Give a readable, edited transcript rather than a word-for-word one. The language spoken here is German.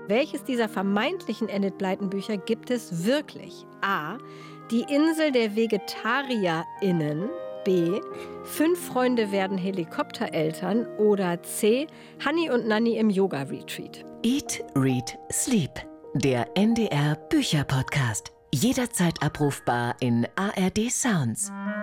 Welches dieser vermeintlichen Enid Blyton-Bücher gibt es wirklich? A. Die Insel der VegetarierInnen. B. 5 Freunde werden Helikoptereltern. Oder C. Hanni und Nanni im Yoga-Retreat. Eat, Read, Sleep. Der NDR Bücher-Podcast. Jederzeit abrufbar in ARD Sounds.